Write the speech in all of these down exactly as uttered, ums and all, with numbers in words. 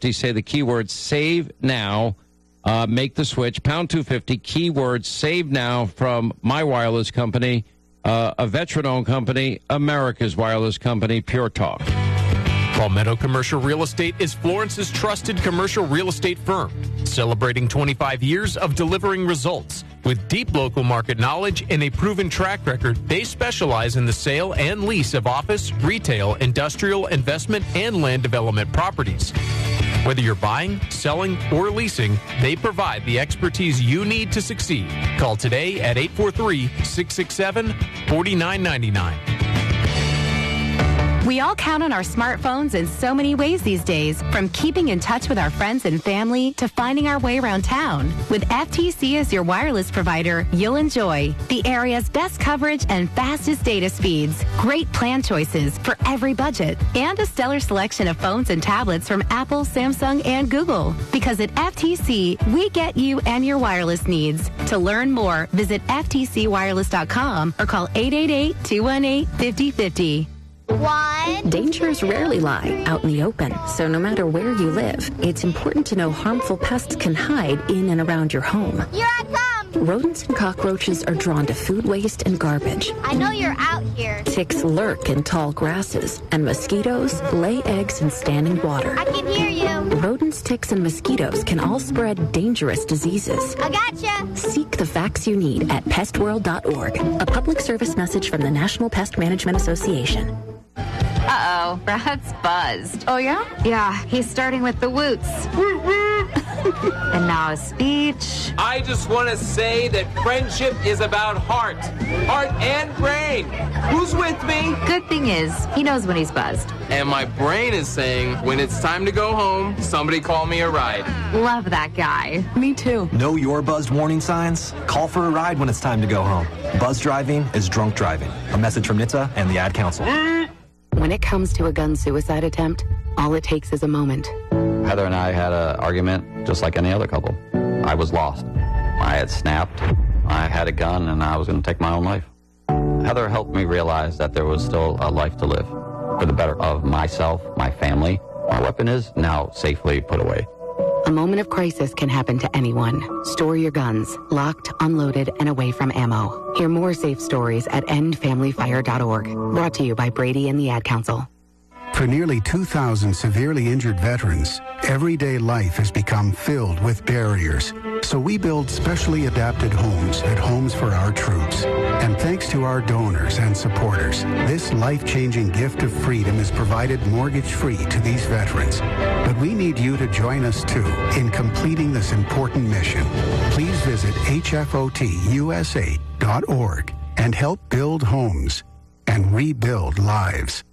fifty. Say the keyword save now. Uh, make the switch. Pound two fifty. Keyword save now from my wireless company, uh, a veteran-owned company, America's wireless company, Pure Talk. Palmetto Commercial Real Estate is Florence's trusted commercial real estate firm, celebrating twenty-five years of delivering results. With deep local market knowledge and a proven track record, they specialize in the sale and lease of office, retail, industrial, investment, and land development properties. Whether you're buying, selling, or leasing, they provide the expertise you need to succeed. Call today at eight four three, six six seven, four nine nine nine. We all count on our smartphones in so many ways these days, from keeping in touch with our friends and family to finding our way around town. With F T C as your wireless provider, you'll enjoy the area's best coverage and fastest data speeds, great plan choices for every budget, and a stellar selection of phones and tablets from Apple, Samsung, and Google. Because at F T C, we get you and your wireless needs. To learn more, visit F T C wireless dot com or call eight eight eight, two one eight, five zero five zero. One. Dangers rarely lie out in the open, so no matter where you live, it's important to know harmful pests can hide in and around your home. Here I come. Rodents and cockroaches are drawn to food waste and garbage. I know you're out here. Ticks lurk in tall grasses, and mosquitoes lay eggs in standing water. I can hear you. Rodents, ticks, and mosquitoes can all spread dangerous diseases. I gotcha. Seek the facts you need at pest world dot org. A public service message from the National Pest Management Association. Uh-oh, Brad's buzzed. Oh, yeah? Yeah, he's starting with the woots. And now a speech. I just want to say that friendship is about heart. Heart and brain. Who's with me? Good thing is, he knows when he's buzzed. And my brain is saying, when it's time to go home, somebody call me a ride. Love that guy. Me too. Know your buzzed warning signs? Call for a ride when it's time to go home. Buzz driving is drunk driving. A message from N H T S A and the Ad Council. When it comes to a gun suicide attempt, all it takes is a moment. Heather and I had an argument just like any other couple. I was lost. I had snapped. I had a gun, and I was going to take my own life. Heather helped me realize that there was still a life to live for the better of myself, my family. My weapon is now safely put away. A moment of crisis can happen to anyone. Store your guns, locked, unloaded, and away from ammo. Hear more safe stories at end family fire dot org. Brought to you by Brady and the Ad Council. For nearly two thousand severely injured veterans, everyday life has become filled with barriers. So we build specially adapted homes at Homes for Our Troops. And thanks to our donors and supporters, this life-changing gift of freedom is provided mortgage-free to these veterans. But we need you to join us, too, in completing this important mission. Please visit H F O T U S A dot org and help build homes and rebuild lives.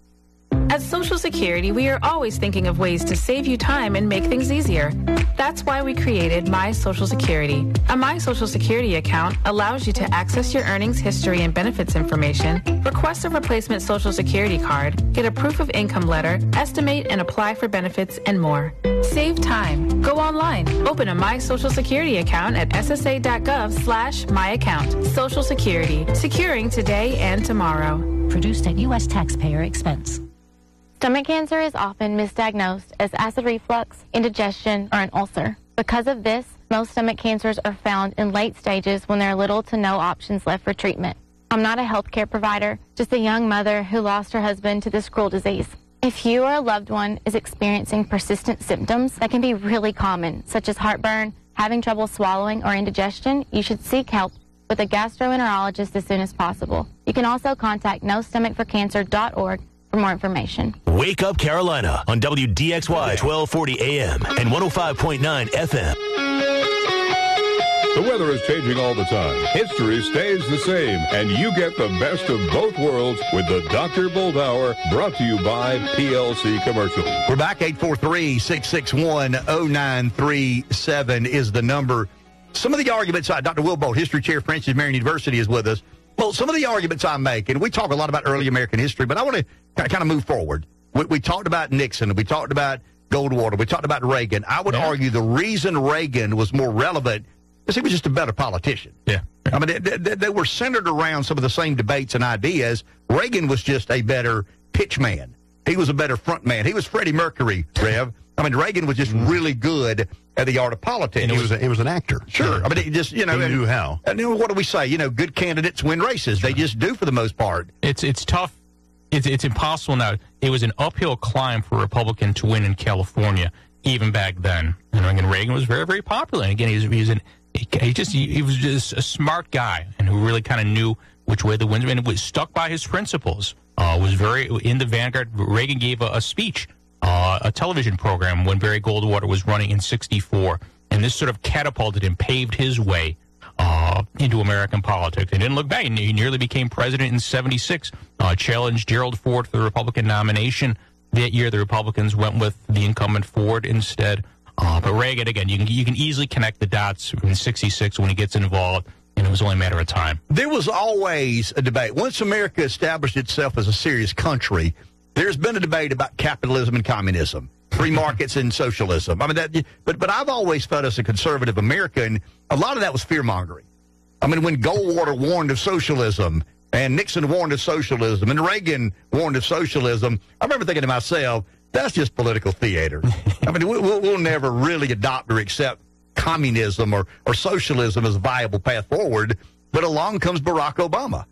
At Social Security, we are always thinking of ways to save you time and make things easier. That's why we created My Social Security. A My Social Security account allows you to access your earnings history and benefits information, request a replacement Social Security card, get a proof of income letter, estimate and apply for benefits, and more. Save time. Go online. Open a My Social Security account at S S A dot gov slash my account. Social Security. Securing today and tomorrow. Produced at U S taxpayer expense. Stomach cancer is often misdiagnosed as acid reflux, indigestion, or an ulcer. Because of this, most stomach cancers are found in late stages when there are little to no options left for treatment. I'm not a healthcare provider, just a young mother who lost her husband to this cruel disease. If you or a loved one is experiencing persistent symptoms that can be really common, such as heartburn, having trouble swallowing, or indigestion, you should seek help with a gastroenterologist as soon as possible. You can also contact no stomach for cancer dot org for more information. Wake Up Carolina on W D X Y twelve forty A M and one oh five point nine F M. The weather is changing all the time. History stays the same, and you get the best of both worlds with the Doctor Bolt Hour, brought to you by P L C Commercial. We're back. Eight four three, six six one, oh nine three seven is the number. Some of the arguments, I, Doctor Will Bolt, history chair, Francis Marion University, is with us. Well, some of the arguments I make, and we talk a lot about early American history, but I want to kind of move forward. We, we talked about Nixon. We talked about Goldwater. We talked about Reagan. I would yeah. argue the reason Reagan was more relevant is he was just a better politician. Yeah. I mean, they, they, they were centered around some of the same debates and ideas. Reagan was just a better pitch man. He was a better front man. He was Freddie Mercury, Rev. I mean, Reagan was just really good at the art of politics. And he was, a, he was an actor. Sure. I mean, it just, you know. He and, knew how. And you know, what do we say? You know, good candidates win races. Sure. They just do for the most part. It's it's tough. It's, it's impossible now. It was an uphill climb for a Republican to win in California, even back then. And again, Reagan was very, very popular. And again, he was, he was, an, he just, he, he was just a smart guy and who really kind of knew which way the wind and was stuck by his principles. Uh, was very in the vanguard. Reagan gave a, a speech, uh, a television program when Barry Goldwater was running in sixty-four. And this sort of catapulted him, paved his way uh, into American politics. And didn't look back. He nearly became president in seventy-six, uh, challenged Gerald Ford for the Republican nomination. That year, the Republicans went with the incumbent Ford instead. Uh, but Reagan, again, you can, you can easily connect the dots in sixty-six when he gets involved. And it was only a matter of time. There was always a debate. Once America established itself as a serious country, there's been a debate about capitalism and communism, free markets and socialism. I mean, that, but but I've always felt as a conservative American, a lot of that was fear-mongering. I mean, when Goldwater warned of socialism, and Nixon warned of socialism, and Reagan warned of socialism, I remember thinking to myself, that's just political theater. I mean, we'll, we'll never really adopt or accept communism or, or socialism as a viable path forward, but along comes Barack Obama.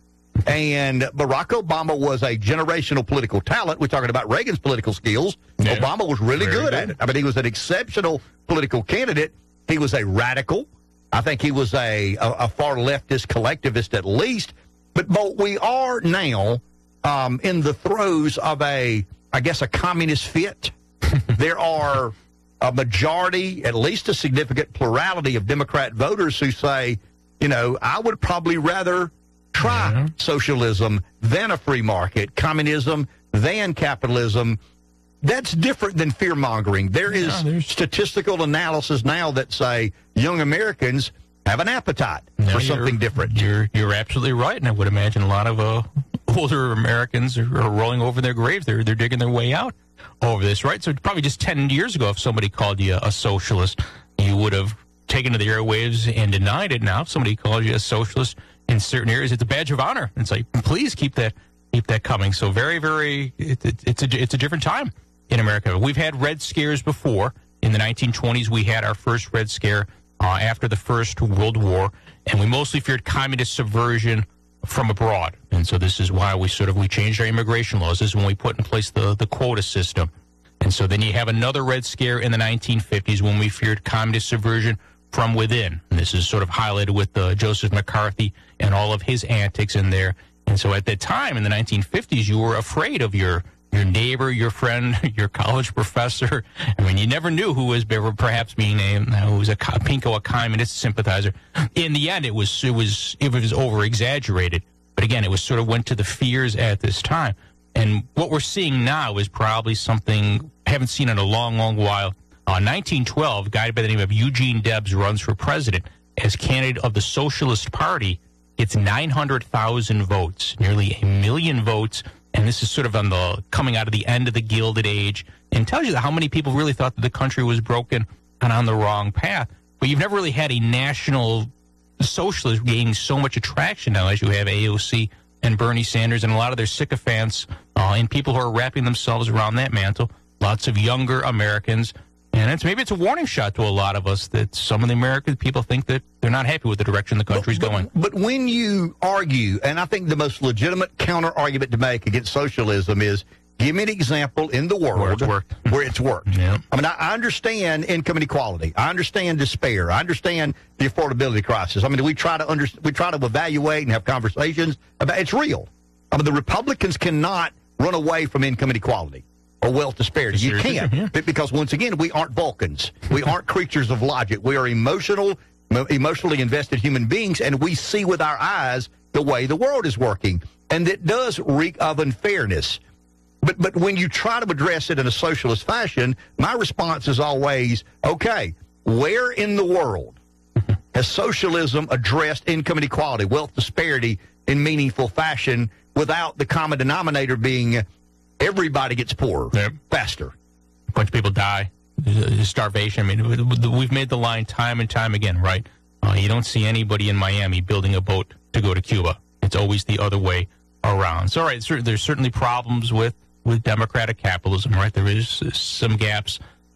And Barack Obama was a generational political talent. We're talking about Reagan's political skills. Yeah. Obama was really good, good at it. I mean, he was an exceptional political candidate. He was a radical. I think he was a, a, a far leftist collectivist at least. But, but we are now um, in the throes of a, I guess, a communist fit. There are a majority, at least a significant plurality of Democrat voters who say, you know, I would probably rather try mm-hmm. socialism than a free market, communism than capitalism. That's different than fear-mongering. There is yeah, statistical analysis now that say young Americans have an appetite no, for something different. You're you're absolutely right, and I would imagine a lot of uh, older Americans are, are rolling over their graves. They're they're digging their way out over this, right? So probably just ten years ago, if somebody called you a socialist, you would have taken to the airwaves and denied it. Now, if somebody calls you a socialist in certain areas, it's a badge of honor. It's like, please keep that keep that coming. So very, very, it, it, it's a it's a different time in America. We've had Red Scares before. In the nineteen twenties, we had our first Red Scare uh, after the First World War, and we mostly feared communist subversion from abroad. And so this is why we sort of, we changed our immigration laws. This is when we put in place the, the quota system. And so then you have another Red Scare in the nineteen fifties when we feared communist subversion from within. And this is sort of highlighted with uh, Joseph McCarthy and all of his antics in there. And so at that time, in the nineteen fifties, you were afraid of your your neighbor, your friend, your college professor. I mean, you never knew who was perhaps being named, who was a Pinko, a communist sympathizer. In the end, it was it was it was over exaggerated. But again, it was sort of went to the fears at this time. And what we're seeing now is probably something I haven't seen in a long, long while. Uh, nineteen twelve, a guy by the name of Eugene Debs runs for president as candidate of the Socialist Party. It's nine hundred thousand votes, nearly a million votes. And this is sort of on the coming out of the end of the Gilded Age, and tells you how many people really thought that the country was broken and on the wrong path. But you've never really had a national socialist gaining so much attraction now as you have A O C and Bernie Sanders and a lot of their sycophants uh, and people who are wrapping themselves around that mantle. Lots of younger Americans. And it's maybe it's a warning shot to a lot of us that some of the American people think that they're not happy with the direction the country's but, but, going. But when you argue, and I think the most legitimate counter argument to make against socialism is, give me an example in the world where it's worked. Where it's worked. Yeah. I mean, I, I understand income inequality. I understand despair. I understand the affordability crisis. I mean, we try to under, we try to evaluate and have conversations about it's real. I mean, the Republicans cannot run away from income inequality or wealth disparity. You can't, yeah. because once again, we aren't Vulcans. We aren't creatures of logic. We are emotional, emotionally invested human beings, and we see with our eyes the way the world is working, and it does reek of unfairness. But but when you try to address it in a socialist fashion, my response is always, okay, where in the world has socialism addressed income inequality, wealth disparity in meaningful fashion without the common denominator being everybody gets poorer yep. faster? A bunch of people die. Starvation. I mean, we've made the line time and time again, right? Uh, you don't see anybody in Miami building a boat to go to Cuba. It's always the other way around. So, all right, there's certainly problems with, with democratic capitalism, right? There is some gaps.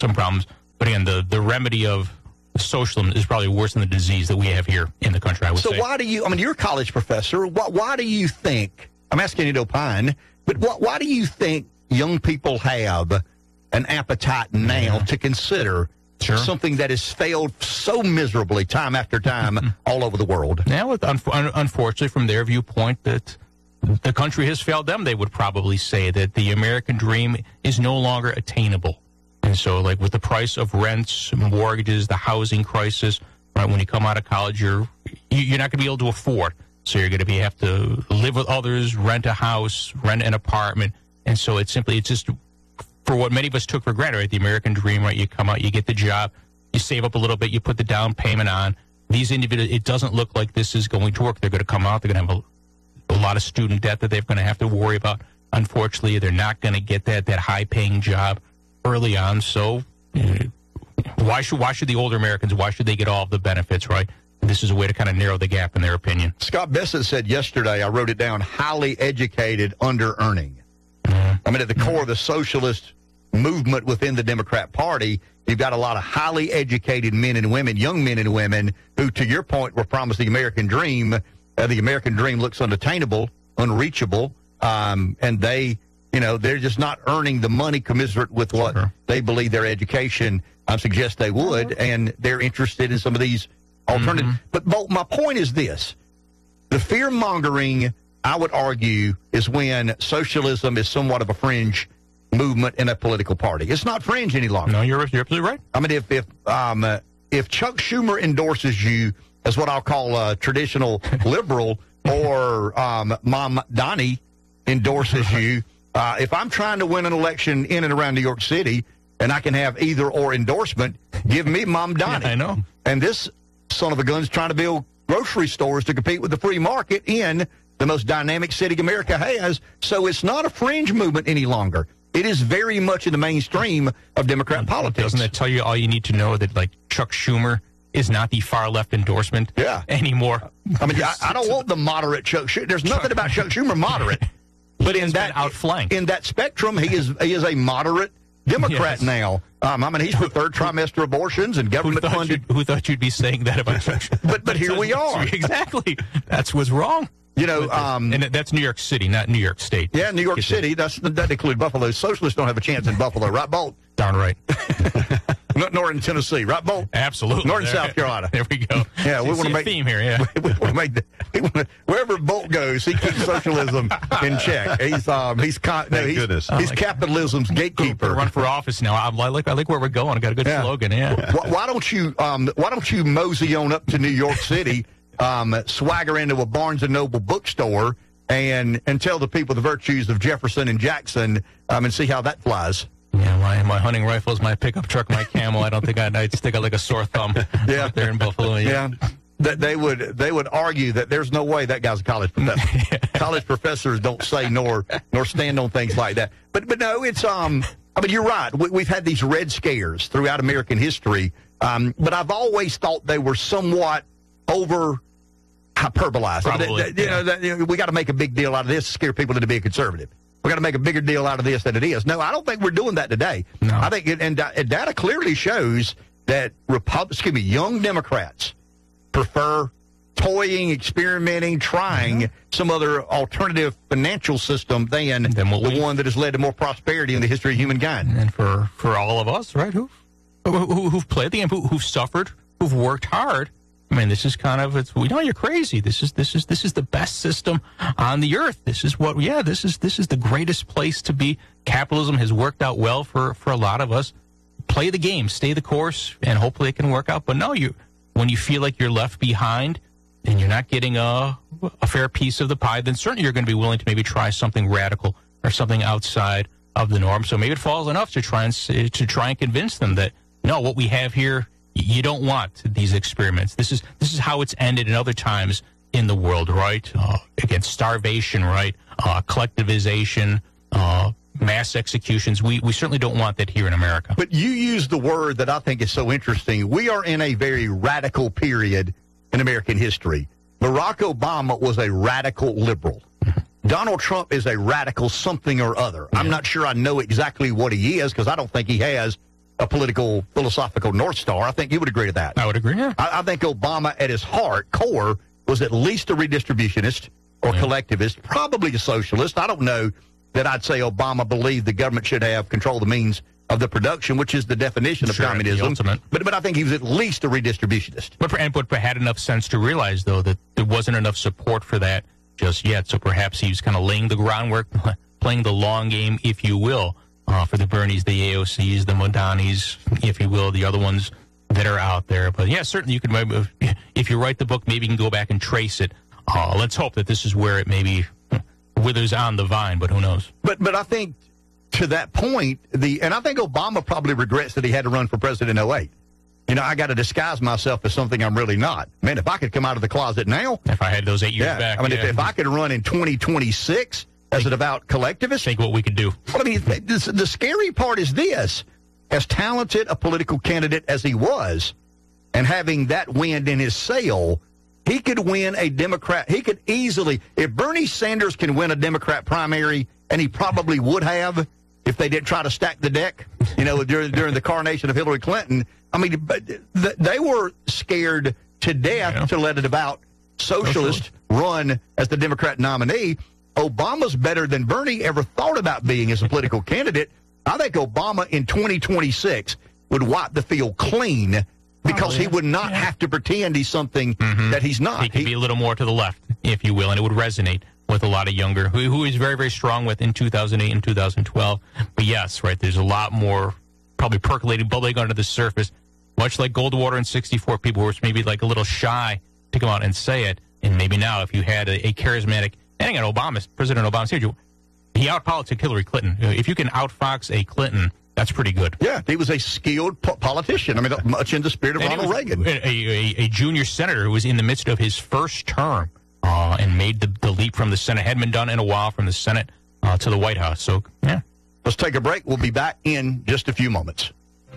some problems. But again, the, the remedy of socialism is probably worse than the disease that we have here in the country, I would so say. So why do you, I mean, you're a college professor. Why, why do you think, I'm asking you to opine, but why, why do you think young people have an appetite now mm-hmm. to consider Sure. something that has failed so miserably time after time all over the world? Now, un- unfortunately, from their viewpoint, that the country has failed them, they would probably say that the American dream is no longer attainable. And so, like, with the price of rents, mortgages, the housing crisis, right, when you come out of college, you're you're not going to be able to afford. So you're going to be have to live with others, rent a house, rent an apartment. And so it's simply, it's just... for what many of us took for granted, right? The American dream, right? You come out, you get the job, you save up a little bit, you put the down payment on. These individuals, it doesn't look like this is going to work. They're going to come out, they're going to have a, a lot of student debt that they're going to have to worry about. Unfortunately, they're not going to get that that high-paying job early on. So uh, why should why should the older Americans, why should they get all of the benefits, right? This is a way to kind of narrow the gap in their opinion. Scott Bissett said yesterday, I wrote it down, highly educated, under-earning. I mean, at the core of the socialist movement within the Democrat Party, you've got a lot of highly educated men and women, young men and women, who, to your point, were promised the American dream. Uh, the American dream looks unattainable, unreachable, um, and they, you know, they're just not earning the money commensurate with what sure. they believe their education um, suggests they would, and they're interested in some of these alternatives. Mm-hmm. But, but my point is this. The fear-mongering, I would argue, is when socialism is somewhat of a fringe movement in a political party. It's not fringe any longer. No, you're, you're absolutely right. I mean, if if um, uh, if Chuck Schumer endorses you as what I'll call a traditional liberal, or um, Mom Donnie endorses you, uh, if I'm trying to win an election in and around New York City and I can have either or endorsement, give me Mom Donnie. Yeah, I know. And this son of a gun's trying to build grocery stores to compete with the free market in the most dynamic city America has. So it's not a fringe movement any longer. It is very much in the mainstream of Democrat politics. Doesn't that tell you all you need to know, that, like, Chuck Schumer is not the far-left endorsement yeah. anymore? I mean, I, I don't want the moderate Chuck Schumer. There's nothing about Chuck Schumer moderate. But in that outflanked. in that spectrum, he is he is a moderate Democrat yes. now. Um, I mean, he's for third trimester abortions and government who funded. Who thought you'd be saying that about Chuck Schumer? But but here we are. Exactly. That's what's wrong. You know, um, and that's New York City, not New York State. Yeah, New York City. That's that includes Buffalo. Socialists don't have a chance in Buffalo, right, Bolt? Darn right. Nor in Tennessee, right, Bolt? Absolutely. Nor in there, South Carolina. There we go. Yeah, we want to make theme here. Yeah, we, we want to make the, we want to, wherever Bolt goes, he keeps socialism in check. He's um he's con, no, he's, goodness. he's like capitalism's gatekeeper. Run for office now. I like I like where we're going. I got a good yeah. slogan. Yeah. Why, why don't you um Why don't you mosey on up to New York City, um swagger into a Barnes and Noble bookstore, and and tell the people the virtues of Jefferson and Jackson, um and see how that flies. Yeah, my my hunting rifles, my pickup truck, my camel. I don't think I'd, I'd stick out like a sore thumb yeah. out there in Buffalo. Yeah. yeah. That they would they would argue that there's no way that guy's a college professor. yeah. College professors don't say nor nor stand on things like that. But but no, it's um. I mean, you're right. We, we've had these red scares throughout American history. Um, but I've always thought they were somewhat over hyperbolized. Probably, I mean, you yeah. know, that, you know, we got to make a big deal out of this to scare people into being conservative. We got to make a bigger deal out of this than it is. No, I don't think we're doing that today. No. I think, it, and, and data clearly shows that Repub- excuse me, young Democrats prefer toying, experimenting, trying mm-hmm. some other alternative financial system than the we, one that has led to more prosperity in the history of humankind. And for, for all of us, right, who, who, who've played the game, who, who've suffered, who've worked hard. I mean, this is kind of, it's, we know you're crazy. This is, this is, this is the best system on the earth. This is what, yeah, this is, this is the greatest place to be. Capitalism has worked out well for, for a lot of us. Play the game, stay the course, and hopefully it can work out. But no, you, when you feel like you're left behind and you're not getting a, a fair piece of the pie, then certainly you're going to be willing to maybe try something radical or something outside of the norm. So maybe it falls enough to try and, to try and convince them that, no, what we have here, you don't want these experiments. This is this is how it's ended in other times in the world, right? Uh, again, starvation, right? Uh, collectivization, uh, mass executions. We we certainly don't want that here in America. But you use the word that I think is so interesting. We are in a very radical period in American history. Barack Obama was a radical liberal. Donald Trump is a radical something or other. Yeah. I'm not sure I know exactly what he is because I don't think he has a political, philosophical North Star. I think you would agree to that. I would agree, yeah. I, I think Obama, at his heart, core, was at least a redistributionist or yeah. collectivist, probably a socialist. I don't know that I'd say Obama believed the government should have control of the means of the production, which is the definition of sure, communism. But but I think he was at least a redistributionist. But, and, but had enough sense to realize, though, that there wasn't enough support for that just yet. So perhaps he was kind of laying the groundwork, playing the long game, if you will, uh, for the Bernies, the A O Cs, the Madanis, if you will, the other ones that are out there. But, yeah, certainly you could, if you write the book, maybe you can go back and trace it. Uh, let's hope that this is where it maybe withers on the vine, but who knows? But But I think... to that point, the and I think Obama probably regrets that he had to run for president in oh eight. You know, I got to disguise myself as something I'm really not. Man, if I could come out of the closet now. If I had those eight years yeah, back. I mean, yeah. if, if I could run in twenty twenty-six as a devout collectivist. Think what we could do. Well, I mean, the, the scary part is this. As talented a political candidate as he was, and having that wind in his sail, he could win a Democrat. He could easily, if Bernie Sanders can win a Democrat primary, and he probably would have, if they didn't try to stack the deck, you know, during during the coronation of Hillary Clinton. I mean, but th- they were scared to death yeah. to let a devout socialist run as the Democrat nominee. Obama's better than Bernie ever thought about being as a political candidate. I think Obama in twenty twenty-six would wipe the field clean because oh, yeah. he would not yeah. have to pretend he's something mm-hmm. that he's not. He could he, be a little more to the left, if you will, and it would resonate with a lot of younger, who, who is very, very strong with in two thousand eight and two thousand twelve. But yes, right, there's a lot more probably percolating, bubbling under the surface, much like Goldwater in sixty-four. People were maybe like a little shy to come out and say it. And maybe now, if you had a, a charismatic, and again, Obama, President Obama, he out-politicked Hillary Clinton. If you can out-fox a Clinton, that's pretty good. Yeah, he was a skilled po- politician. I mean, much in the spirit of and Ronald Reagan. A, a, a junior senator who was in the midst of his first term. Uh, and made the, the leap from the Senate. Hadn't been done in a while from the Senate uh, to the White House. So, yeah. Let's take a break. We'll be back in just a few moments.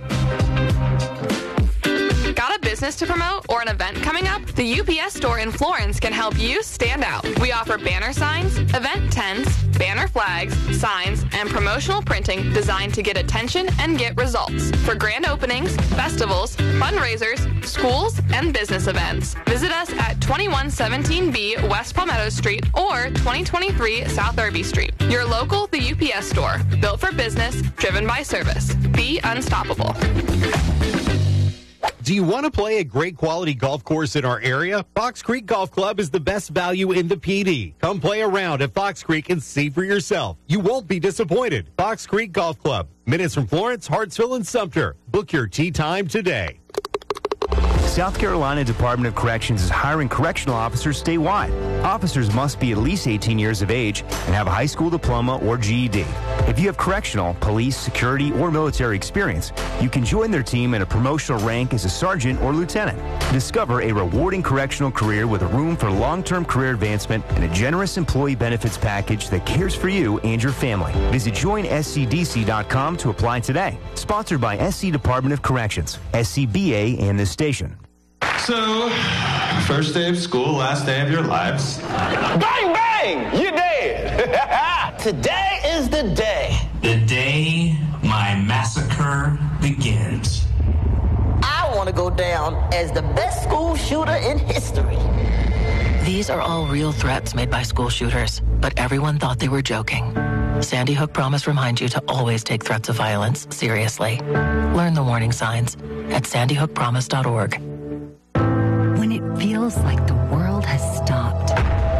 Got a business to promote or an event coming up? The U P S store in Florence can help you stand out. We offer banner signs, event tents, banner flags, signs, and promotional printing designed to get attention and get results for grand openings, festivals, fundraisers, schools, and business events. Visit us at twenty-one seventeen B West Palmetto Street or twenty twenty-three South Irby Street. Your local The U P S store, built for business, driven by service. Be unstoppable. Do you want to play a great quality golf course in our area? Fox Creek Golf Club is the best value in the P D. Come play around at Fox Creek and see for yourself. You won't be disappointed. Fox Creek Golf Club. Minutes from Florence, Hartsville, and Sumter. Book your tee time today. South Carolina Department of Corrections is hiring correctional officers statewide. Officers must be at least eighteen years of age and have a high school diploma or G E D. If you have correctional, police, security, or military experience, you can join their team at a promotional rank as a sergeant or lieutenant. Discover a rewarding correctional career with a room for long-term career advancement and a generous employee benefits package that cares for you and your family. Visit join S C D C dot com to apply today. Sponsored by S C Department of Corrections, S C B A, and this station. So, first day of school, last day of your lives. Bang, bang! You're dead! Today is the day. The day my massacre begins. I want to go down as the best school shooter in history. These are all real threats made by school shooters, but everyone thought they were joking. Sandy Hook Promise reminds you to always take threats of violence seriously. Learn the warning signs at sandy hook promise dot org. When it feels like the world has stopped,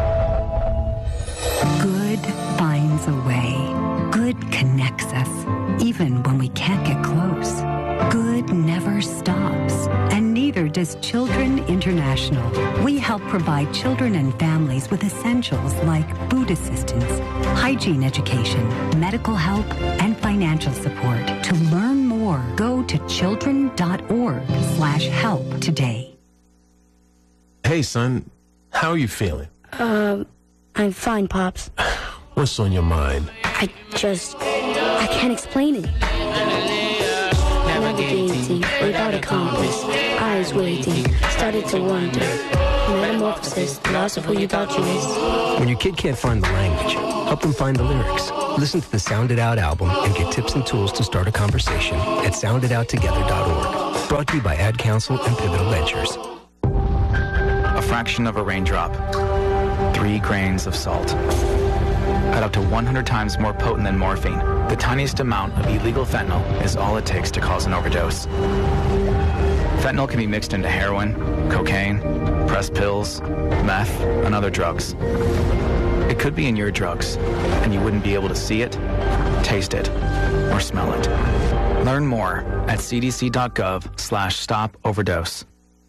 good finds a way. Good connects us, even when we can't get close. Good never stops, and neither does Children International. We help provide children and families with essentials like food assistance, hygiene education, medical help, and financial support. To learn more, go to children dot org slash help today. Hey, son, how are you feeling? Um, I'm fine, Pops. What's on your mind? I just, I can't explain it. Navigating without a compass, I I was waiting, started to wonder. Metamorphosis, the loss of who you thought you was. When your kid can't find the language, help them find the lyrics. Listen to the Sound It Out album and get tips and tools to start a conversation at sound it out together dot org. Brought to you by Ad Council and Pivotal Ventures. A fraction of a raindrop. Three grains of salt. At up to one hundred times more potent than morphine, the tiniest amount of illegal fentanyl is all it takes to cause an overdose. Fentanyl can be mixed into heroin, cocaine, pressed pills, meth, and other drugs. It could be in your drugs, and you wouldn't be able to see it, taste it, or smell it. Learn more at c d c dot gov slash stop overdose.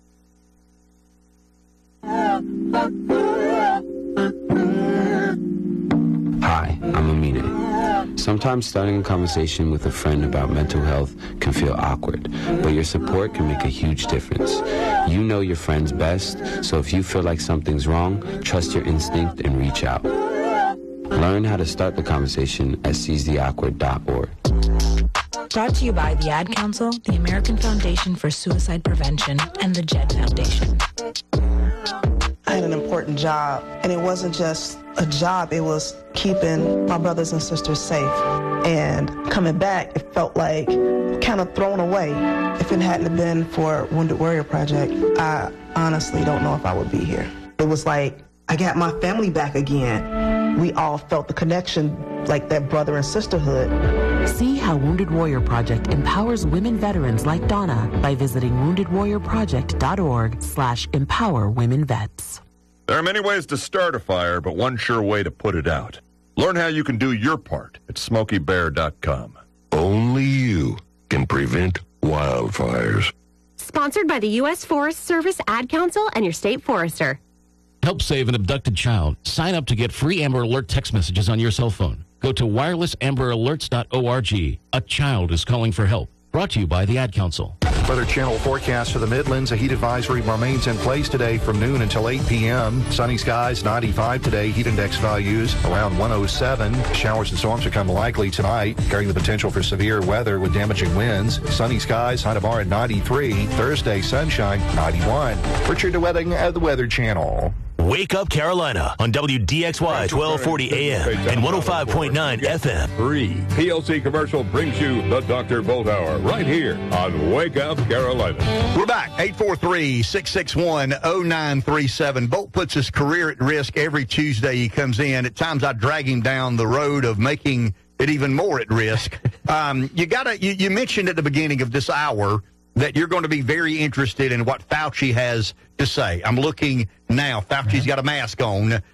Hi, I'm Amine. Sometimes starting a conversation with a friend about mental health can feel awkward, but your support can make a huge difference. You know your friends best, so if you feel like something's wrong, trust your instinct and reach out. Learn how to start the conversation at seize the awkward dot org. Brought to you by the Ad Council, the American Foundation for Suicide Prevention, and the Jed Foundation. I had an important job, and it wasn't just a job, it was keeping my brothers and sisters safe. And coming back, it felt like kind of thrown away. If it hadn't been for Wounded Warrior Project, I honestly don't know if I would be here. It was like, I got my family back again. We all felt the connection, like that brother and sisterhood. See how Wounded Warrior Project empowers women veterans like Donna by visiting wounded warrior project dot org slash empower women vets. There are many ways to start a fire, but one sure way to put it out. Learn how you can do your part at smoky bear dot com. Only you can prevent wildfires. Sponsored by the U S Forest Service, Ad Council, and your state forester. Help save an abducted child. Sign up to get free Amber Alert text messages on your cell phone. Go to wireless amber alerts dot org. A child is calling for help. Brought to you by the Ad Council. Weather Channel forecast for the Midlands. A heat advisory remains in place today from noon until eight p.m. Sunny skies, ninety-five today. Heat index values around one oh seven. Showers and storms become likely tonight, carrying the potential for severe weather with damaging winds. Sunny skies, high tomorrow at ninety-three. Thursday, sunshine, ninety-one. Richard DeWetting at the Weather Channel. Wake Up Carolina on W D X Y twelve forty A M and one oh five point nine F M. Free P L C commercial brings you the Doctor Bolt Hour right here on Wake Up Carolina. We're back. eight four three, six six one, oh nine three seven. Bolt puts his career at risk every Tuesday he comes in. At times I drag him down the road of making it even more at risk. um, you gotta. You, you mentioned at the beginning of this hour that you're going to be very interested in what Fauci has to say. I'm looking now. Fauci's got a mask on. Um,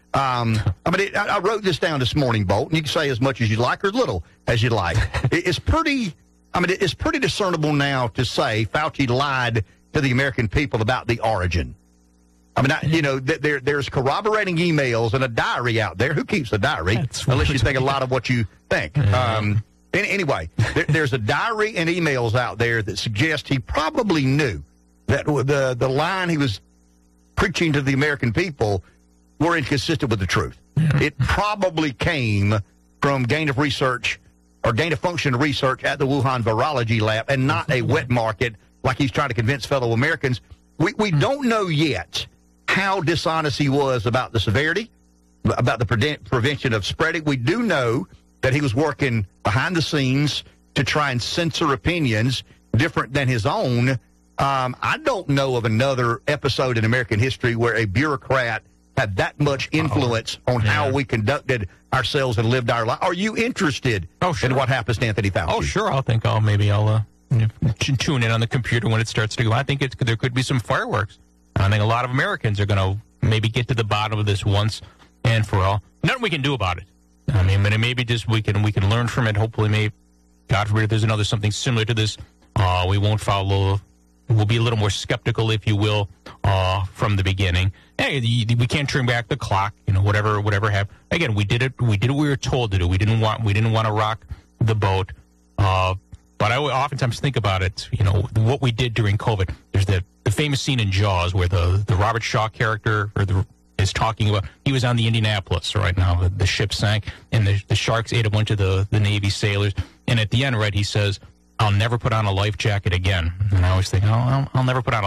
I mean, it, I wrote this down this morning, Bolt, and you can say as much as you like or as little as you like. it, it's pretty, I mean, it's pretty discernible now to say Fauci lied to the American people about the origin. I mean, I, you know, th- there, there's corroborating emails and a diary out there. Who keeps a diary? That's unless you think a lot of what you think. Um, Anyway, there, there's a diary and emails out there that suggest he probably knew that the the line he was preaching to the American people were inconsistent with the truth. It probably came from gain of research or gain of function research at the Wuhan Virology Lab and not a wet market like he's trying to convince fellow Americans. We, we don't know yet how dishonest he was about the severity, about the pre- prevention of spreading. We do know that he was working behind the scenes to try and censor opinions different than his own. Um, I don't know of another episode in American history where a bureaucrat had that much influence Uh-oh. on yeah. how we conducted ourselves and lived our life. Are you interested oh, sure. in what happens to Anthony Fauci? Oh, sure. I'll think I'll maybe I'll uh, you know, tune in on the computer when it starts to go. I think it's, there could be some fireworks. I think a lot of Americans are going to maybe get to the bottom of this once and for all. Nothing we can do about it. I mean, but it maybe just we can we can learn from it. Hopefully, maybe God forbid if there's another something similar to this, uh, we won't follow. We'll be a little more skeptical, if you will, uh, from the beginning. Hey, we can't turn back the clock. You know, whatever whatever happened. Again, we did it. We did what we were told to do. We didn't want we didn't want to rock the boat. Uh, but I oftentimes think about it. You know, what we did during COVID. There's the the famous scene in Jaws where the the Robert Shaw character or the is talking about, he was on the Indianapolis right now, the, the ship sank, and the, the sharks ate a bunch of the, the Navy sailors, and at the end, right, he says, I'll never put on a life jacket again. And I always think, oh, I'll, I'll never put on a,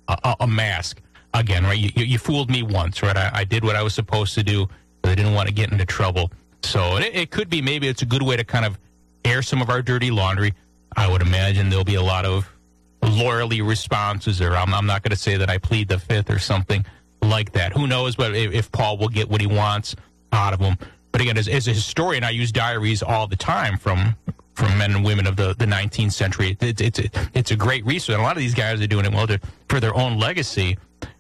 a, a mask. Again, right? You, you fooled me once, right? I, I did what I was supposed to do, but I didn't want to get into trouble. So it, it could be maybe it's a good way to kind of air some of our dirty laundry. I would imagine there'll be a lot of lawyerly responses, or I'm, I'm not going to say that I plead the fifth or something like that. Who knows? But if, if Paul will get what he wants out of him. But again, as, as a historian, I use diaries all the time from from men and women of the, the nineteenth century. It, it's a, it's a great resource. And a lot of these guys are doing it well to, for their own legacy.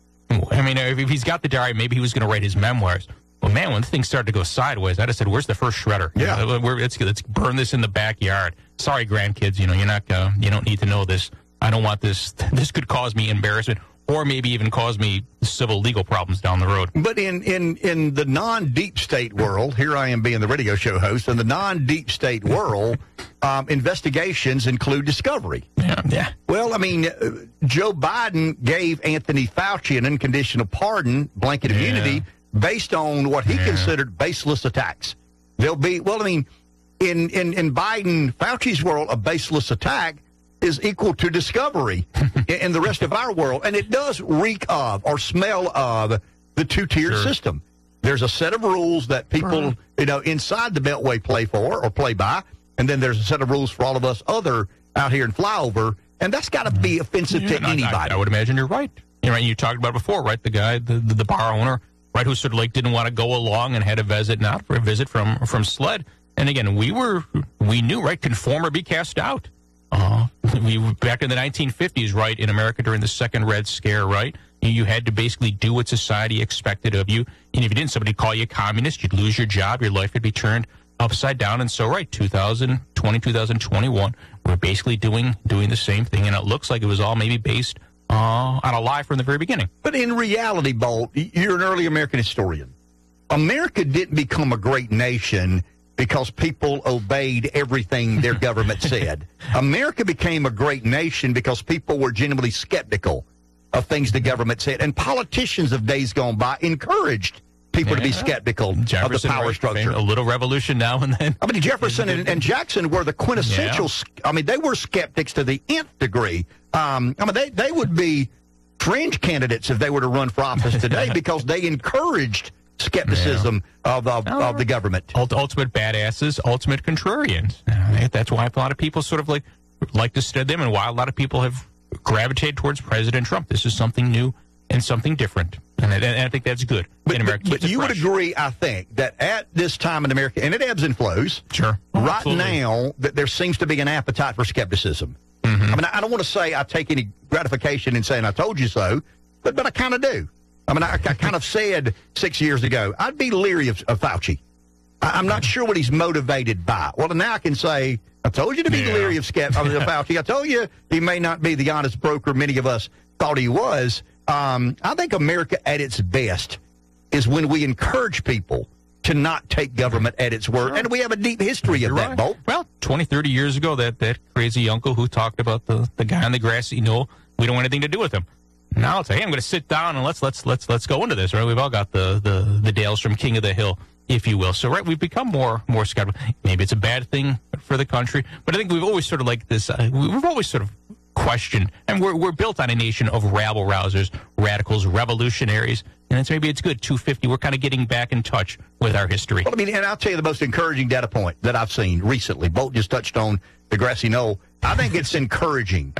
I mean, if, if he's got the diary, maybe he was going to write his memoirs. Well, man, when things started to go sideways, I just said, "Where's the first shredder? Yeah, uh, we're, let's let's burn this in the backyard." Sorry, grandkids, you know, you're not uh, you don't need to know this. I don't want this. This could cause me embarrassment, or maybe even cause me civil legal problems down the road. But in in in the non-deep state world, here I am being the radio show host. In the non-deep state world, um, investigations include discovery. Yeah, yeah. Well, I mean, uh, Joe Biden gave Anthony Fauci an unconditional pardon, blanket Yeah. immunity, based on what he Yeah. considered baseless attacks. There'll be, well, I mean, in, in, in Biden, Fauci's world, a baseless attack is equal to discovery in, in the rest of our world. And it does reek of or smell of the two-tiered Sure. system. There's a set of rules that people, Right. you know, inside the Beltway play for or play by, and then there's a set of rules for all of us other out here in flyover, and that's got to be offensive Yeah, to and I- anybody. I, I would imagine you're right. You're right. You talked about it before, right? The guy, the, the, the bar owner, right, who sort of like didn't want to go along and had a visit, not for a visit from from SLED. And again, we were we knew, right, conform or be cast out. Uh, we back in the nineteen fifties, right, in America during the Second Red Scare, right? You, you had to basically do what society expected of you. And if you didn't, somebody would call you a communist, you'd lose your job, your life would be turned upside down. And so, right, two thousand twenty, two thousand twenty-one, we're basically doing doing the same thing. And it looks like it was all maybe based uh, on a lie from the very beginning. But in reality, Bolt, you're an early American historian. America didn't become a great nation because people obeyed everything their government said. America became a great nation because people were genuinely skeptical of things the government said. And politicians of days gone by encouraged people to be Yeah. skeptical Jefferson, of the power right, structure. A little revolution now and then. I mean, Jefferson and, and Jackson were the quintessential, Yeah. I mean, they were skeptics to the nth degree. Um, I mean, they, they would be fringe candidates if they were to run for office today because they encouraged skepticism yeah. of, of, of the government. Ultimate badasses, ultimate contrarians. Uh, That's why a lot of people sort of like like to study them and why a lot of people have gravitated towards President Trump. This is something new and something different. And I, and I think that's good But, in America. but, but you would agree, I think, that at this time in America, and it ebbs and flows, sure. Oh, right absolutely. now, that there seems to be an appetite for skepticism. Mm-hmm. I mean, I don't want to say I take any gratification in saying I told you so, but, but I kind of do. I mean, I, I kind of said six years ago, I'd be leery of, of Fauci. I, I'm not sure what he's motivated by. Well, now I can say, I told you to be Yeah. leery of, skept- of Fauci. I told you he may not be the honest broker many of us thought he was. Um, I think America at its best is when we encourage people to not take government at its word. Sure. And we have a deep history You're of that, right. Bolt. Well, twenty, thirty years ago, that, that crazy uncle who talked about the, the guy on the grassy knoll, we don't want anything to do with him. Now it's like, hey, I'm going to sit down and let's let's let's let's go into this, right? We've all got the the the Dales from King of the Hill, if you will. So, right, we've become more more skeptical. Maybe it's a bad thing for the country, but I think we've always sort of like this. Uh, we've always sort of questioned, and we're we're built on a nation of rabble rousers, radicals, revolutionaries, and it's maybe it's good. two fifty. We're kind of getting back in touch with our history. Well, I mean, and I'll tell you the most encouraging data point that I've seen recently. Bolt just touched on the grassy knoll. I think it's encouraging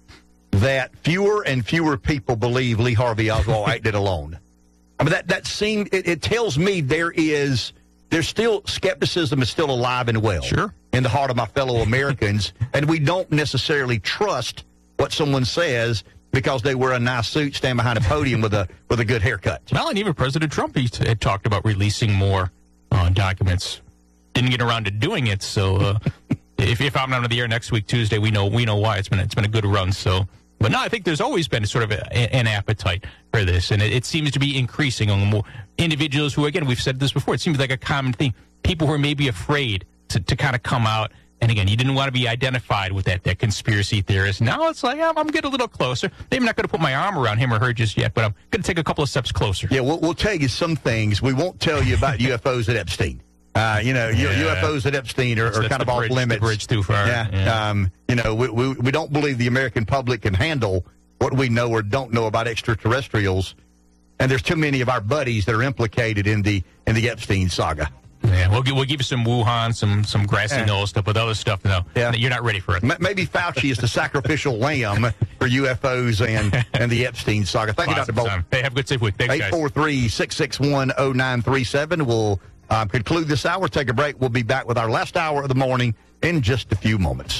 that fewer and fewer people believe Lee Harvey Oswald acted alone. I mean, that, that seemed, it, it tells me there is, there's still, skepticism is still alive and well. Sure. In the heart of my fellow Americans, and we don't necessarily trust what someone says because they wear a nice suit, stand behind a podium with a with a good haircut. Well, and even President Trump he t- had talked about releasing more uh, documents. Didn't get around to doing it, so uh, if, if I'm on the air next week, Tuesday, we know we know why. It's been it's been a good run. So, but no, I think there's always been sort of a, an appetite for this, and it, it seems to be increasing on more individuals who, again, we've said this before. It seems like a common thing. People who are maybe afraid to, to kind of come out. And again, you didn't want to be identified with that, that conspiracy theorist. Now it's like, I'm, I'm getting a little closer. Maybe I'm not going to put my arm around him or her just yet, but I'm going to take a couple of steps closer. Yeah, we'll, we'll tell you some things. We won't tell you about U F Os at Epstein. Uh, you know, Yeah. U F Os at Epstein are, That's- are that's kind of the off bridge- the limits. bridge too far. Yeah. Yeah. Um, you know, we, we, we don't believe the American public can handle what we know or don't know about extraterrestrials. And there's too many of our buddies that are implicated in the in the Epstein saga. Yeah, we'll, we'll give you some Wuhan, some some grassy Yeah. knoll stuff, but other stuff, no. Yeah. You're not ready for it. M- Maybe Fauci is the sacrificial lamb for U F Os and, and the Epstein saga. Thank you, Awesome, Doctor Bolt. Simon. Hey, have a good safe week. Thanks, guys. eight four three, six six one, zero nine three seven. We'll um, conclude this hour, take a break. We'll be back with our last hour of the morning in just a few moments.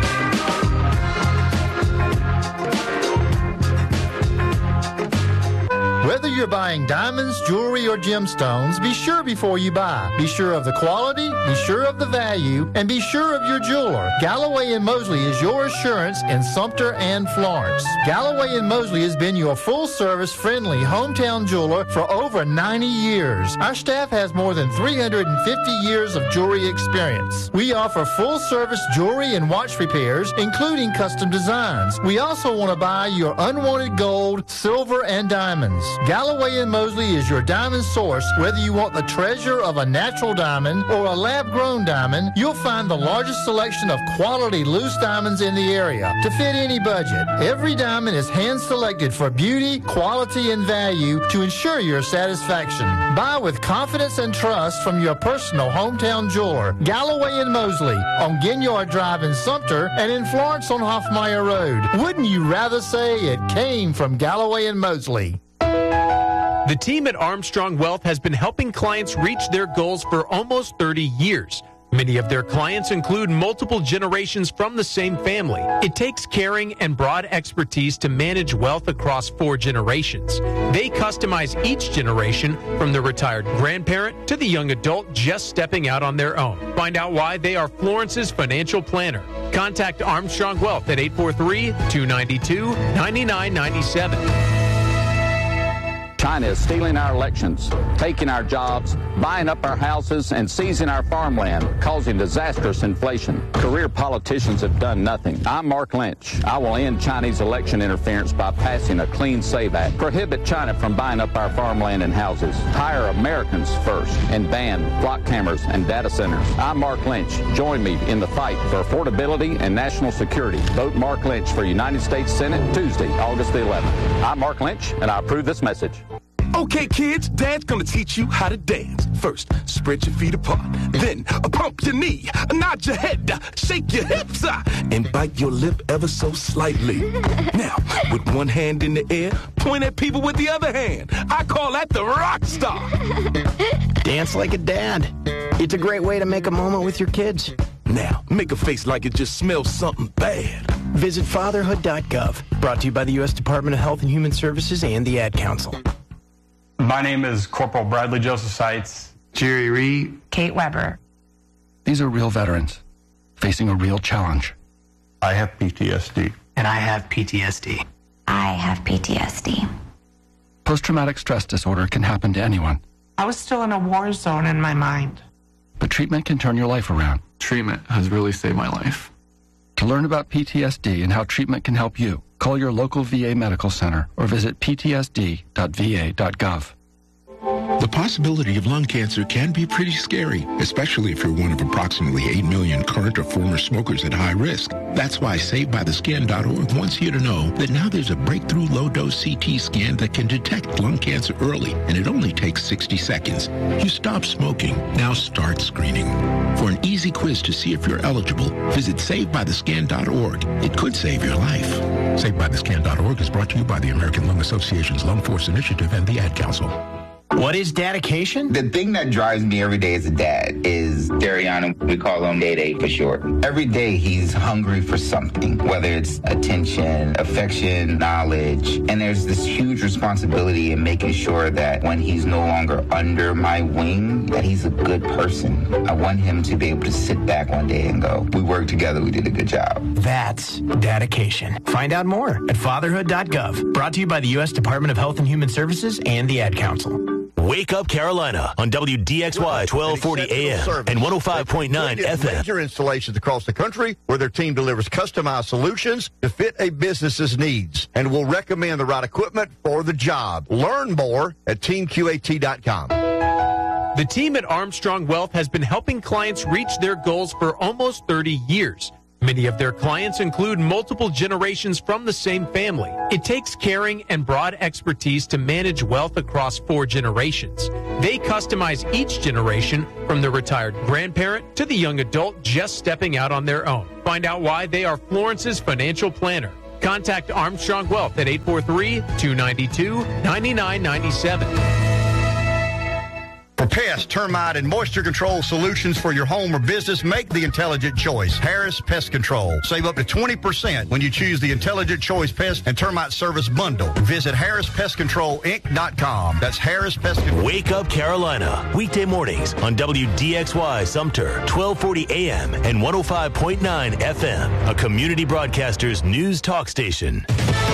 Whether you're buying diamonds, jewelry, or gemstones, be sure before you buy. Be sure of the quality, be sure of the value, and be sure of your jeweler. Galloway and Mosley is your assurance in Sumter and Florence. Galloway and Mosley has been your full-service, friendly hometown jeweler for over ninety years. Our staff has more than three hundred fifty years of jewelry experience. We offer full-service jewelry and watch repairs, including custom designs. We also want to buy your unwanted gold, silver, and diamonds. Galloway and Mosley is your diamond source. Whether you want the treasure of a natural diamond or a lab-grown diamond, you'll find the largest selection of quality loose diamonds in the area to fit any budget. Every diamond is hand-selected for beauty, quality, and value to ensure your satisfaction. Buy with confidence and trust from your personal hometown jeweler, Galloway and Mosley, on Ginyard Drive in Sumter and in Florence on Hoffmeyer Road. Wouldn't you rather say it came from Galloway and Mosley? The team at Armstrong Wealth has been helping clients reach their goals for almost thirty years. Many of their clients include multiple generations from the same family. It takes caring and broad expertise to manage wealth across four generations. They customize each generation, from the retired grandparent to the young adult just stepping out on their own. Find out why they are Florence's financial planner. Contact Armstrong Wealth at eight four three, two nine two, nine nine nine seven. China is stealing our elections, taking our jobs, buying up our houses, and seizing our farmland, causing disastrous inflation. Career politicians have done nothing. I'm Mark Lynch. I will end Chinese election interference by passing a Clean Save Act. Prohibit China from buying up our farmland and houses. Hire Americans first and ban block cameras and data centers. I'm Mark Lynch. Join me in the fight for affordability and national security. Vote Mark Lynch for United States Senate Tuesday, August the eleventh. I'm Mark Lynch, and I approve this message. Okay, kids, Dad's gonna teach you how to dance. First, spread your feet apart. Then, uh, pump your knee, uh, nod your head, uh, shake your hips, uh, and bite your lip ever so slightly. Now, with one hand in the air, point at people with the other hand. I call that the rock star. Dance like a dad. It's a great way to make a moment with your kids. Now, make a face like it just smells something bad. Visit fatherhood dot gov. Brought to you by the U S Department of Health and Human Services and the Ad Council. My name is Corporal Bradley Joseph Seitz. Jerry Reed. Kate Weber. These are real veterans facing a real challenge. I have P T S D. And I have P T S D. I have P T S D. Post-traumatic stress disorder can happen to anyone. I was still in a war zone in my mind. But treatment can turn your life around. Treatment has really saved my life. To learn about P T S D and how treatment can help you, call your local V A medical center or visit p t s d dot v a dot gov. The possibility of lung cancer can be pretty scary, especially if you're one of approximately eight million current or former smokers at high risk. That's why Saved By The Skin dot org wants you to know that now there's a breakthrough low-dose C T scan that can detect lung cancer early, and it only takes sixty seconds. You stop smoking, now start screening. For an easy quiz to see if you're eligible, visit Saved By The Skin dot org. It could save your life. Saved By The Skin dot org is brought to you by the American Lung Association's Lung Force Initiative and the Ad Council. What is dedication? The thing that drives me every day as a dad is Dariana. We call him Day Day for short. Every day he's hungry for something, whether it's attention, affection, knowledge. And there's this huge responsibility in making sure that when he's no longer under my wing, that he's a good person. I want him to be able to sit back one day and go, we worked together, we did a good job. That's dedication. Find out more at fatherhood dot gov. Brought to you by the U S Department of Health and Human Services and the Ad Council. Wake Up Carolina on W D X Y twelve forty A M and one oh five point nine F M. Major installations across the country where their team delivers customized solutions to fit a business's needs and will recommend the right equipment for the job. Learn more at team q a t dot com. The team at Armstrong Wealth has been helping clients reach their goals for almost thirty years. Many of their clients include multiple generations from the same family. It takes caring and broad expertise to manage wealth across four generations. They customize each generation from the retired grandparent to the young adult just stepping out on their own. Find out why they are Florence's financial planner. Contact Armstrong Wealth at eight four three, two nine two, nine nine nine seven. For pest, termite, and moisture control solutions for your home or business, make the intelligent choice. Harris Pest Control. Save up to twenty percent when you choose the Intelligent Choice Pest and Termite Service Bundle. Visit harris pest control inc dot com. That's Harris Pest Control. Wake Up Carolina. Weekday mornings on W D X Y Sumter, twelve forty A M and one oh five point nine F M. A Community Broadcasters News Talk Station.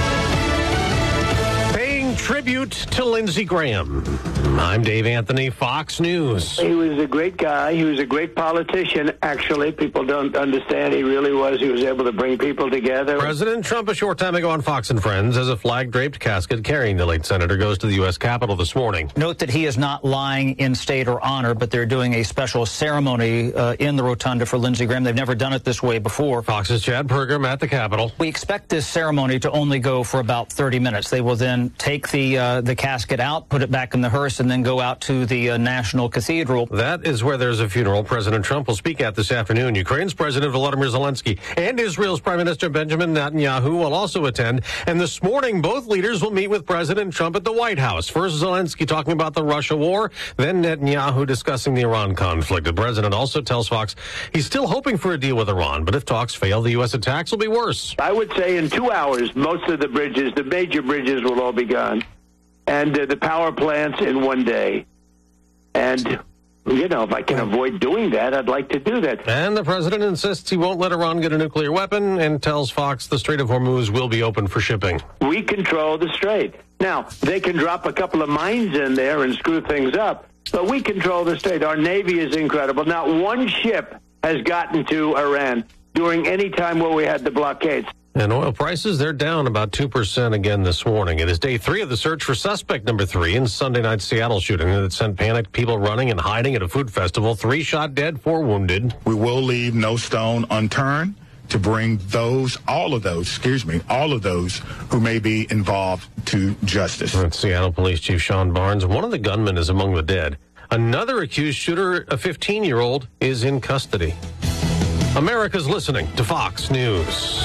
Paying tribute to Lindsey Graham. I'm Dave Anthony, Fox News. He was a great guy. He was a great politician, actually. People don't understand he really was. He was able to bring people together. President Trump, a short time ago on Fox and Friends, as a flag-draped casket carrying the late senator goes to the U S Capitol this morning. Note that he is not lying in state or honor, but they're doing a special ceremony uh, in the rotunda for Lindsey Graham. They've never done it this way before. Fox's Chad Pergram at the Capitol. We expect this ceremony to only go for about thirty minutes. They will then take the, uh, the casket out, put it back in the hearse, and then go out to the uh, National Cathedral. That is where there's a funeral President Trump will speak at this afternoon. Ukraine's President Volodymyr Zelensky and Israel's Prime Minister Benjamin Netanyahu will also attend. And this morning, both leaders will meet with President Trump at the White House. First, Zelensky talking about the Russia war, then Netanyahu discussing the Iran conflict. The president also tells Fox he's still hoping for a deal with Iran, but if talks fail, the U S attacks will be worse. I would say in two hours, most of the bridges, the major bridges, will all be gone. And uh, the power plants in one day. And, you know, if I can avoid doing that, I'd like to do that. And the president insists he won't let Iran get a nuclear weapon and tells Fox the Strait of Hormuz will be open for shipping. We control the strait. Now, they can drop a couple of mines in there and screw things up, but we control the strait. Our Navy is incredible. Not one ship has gotten to Iran during any time where we had the blockades. And oil prices, they're down about two percent again this morning. It is day three of the search for suspect number three in Sunday night's Seattle shooting that sent panicked people running and hiding at a food festival. Three shot dead, four wounded. We will leave no stone unturned to bring those, all of those, excuse me, all of those who may be involved to justice. That's Seattle Police Chief Sean Barnes. One of the gunmen is among the dead. Another accused shooter, a fifteen-year-old, is in custody. America's listening to Fox News.